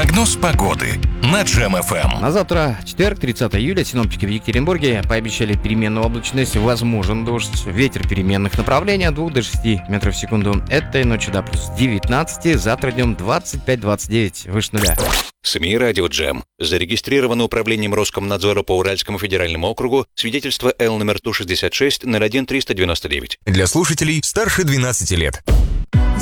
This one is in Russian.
Прогноз погоды на Джем FM. На завтра, четверг, 30 июля, синоптики в Екатеринбурге пообещали переменную облачность, возможен дождь, ветер переменных направлений от 2 до 6 метров в секунду. Этой ночью до плюс 19, завтра днем 25-29, выше нуля. СМИ «Радио Джем». Зарегистрировано управлением Роскомнадзора по Уральскому федеральному округу свидетельство Л номер Ту-66 01-399. Для слушателей старше 12 лет.